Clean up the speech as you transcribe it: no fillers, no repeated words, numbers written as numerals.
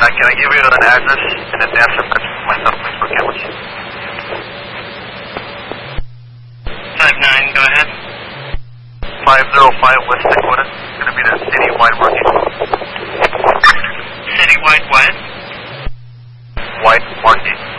can I give you an address in advance of myself, please, for cameras? 59, go ahead. 505 West Dakota. It's going to be the citywide market. Citywide what? White market.